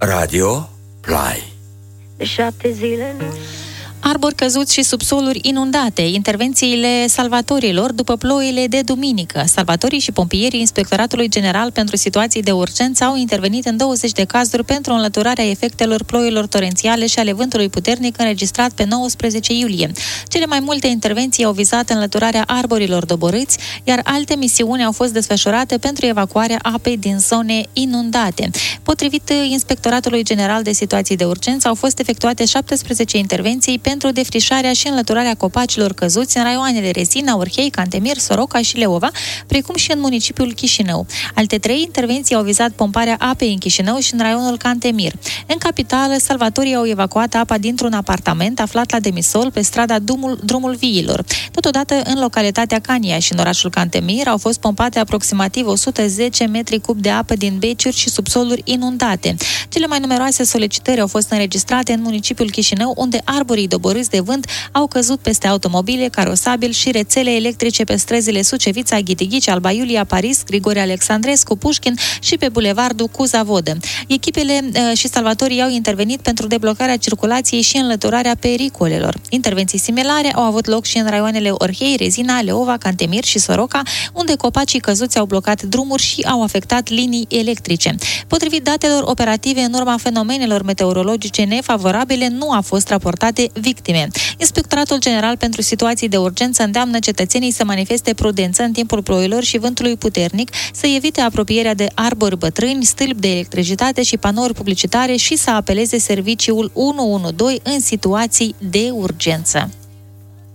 Radio Play. De 7 zile. Arbori căzuți și subsoluri inundate, intervențiile salvatorilor după ploile de duminică. Salvatorii și pompierii Inspectoratului General pentru Situații de Urgență au intervenit în 20 de cazuri pentru înlăturarea efectelor ploilor torențiale și ale vântului puternic înregistrat pe 19 iulie. Cele mai multe intervenții au vizat înlăturarea arborilor doborâți, iar alte misiuni au fost desfășurate pentru evacuarea apei din zone inundate. Potrivit Inspectoratului General de Situații de Urgență, au fost efectuate 17 intervenții pentru defrișarea și înlăturarea copacilor căzuți în raioanele Rezina, Orhei, Cantemir, Soroca și Leova, precum și în municipiul Chișinău. Alte 3 intervenții au vizat pomparea apei în Chișinău și în raionul Cantemir. În capitală, salvatorii au evacuat apa dintr-un apartament aflat la demisol pe strada Drumul Viilor. Totodată, în localitatea Cania și în orașul Cantemir au fost pompate aproximativ 110 metri cub de apă din beciuri și subsoluri inundate. Cele mai numeroase solicitări au fost înregistrate în municipiul Chișinău, unde arborii doborâți de vânt au căzut peste automobile, carosabili și rețele electrice pe străzile Sucevița, Ghitighici, Alba Iulia, Paris, Grigore Alexandrescu, Pușkin și pe bulevardul Cuza Vodă. Echipele și salvatorii au intervenit pentru deblocarea circulației și înlăturarea pericolelor. Intervenții similare au avut loc și în raioanele Orhei, Rezina, Leova, Cantemir și Soroca, unde copacii căzuți au blocat drumuri și au afectat linii electrice. Potrivit datelor operative, în urma fenomenelor meteorologice nefavorabile, nu a fost raportate victime. Inspectoratul General pentru Situații de Urgență îndeamnă cetățenii să manifeste prudență în timpul ploilor și vântului puternic, să evite apropierea de arbori bătrâni, stâlpi de electricitate și panouri publicitare și să apeleze serviciul 112 în situații de urgență.